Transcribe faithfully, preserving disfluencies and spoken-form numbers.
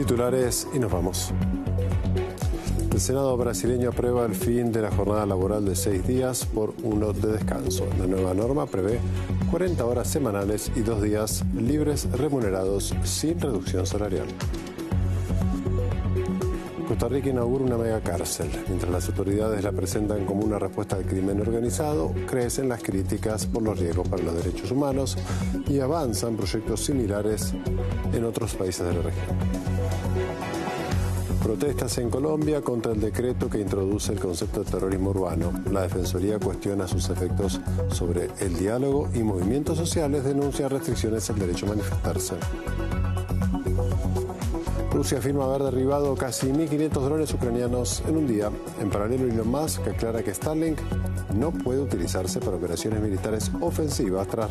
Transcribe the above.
Titulares y nos vamos. El Senado brasileño aprueba el fin de la jornada laboral de seis días por uno de descanso. La nueva norma prevé cuarenta horas semanales y dos días libres remunerados sin reducción salarial. Costa Rica inaugura una megacárcel. Mientras las autoridades la presentan como una respuesta al crimen organizado, crecen las críticas por los riesgos para los derechos humanos y avanzan proyectos similares en otros países de la región. Protestas en Colombia contra el decreto que introduce el concepto de terrorismo urbano. La Defensoría cuestiona sus efectos sobre el diálogo y movimientos sociales denuncian restricciones al derecho a manifestarse. Rusia afirma haber derribado casi mil quinientos drones ucranianos en un día. En paralelo, Elon Musk aclara que Starlink no puede utilizarse para operaciones militares ofensivas tras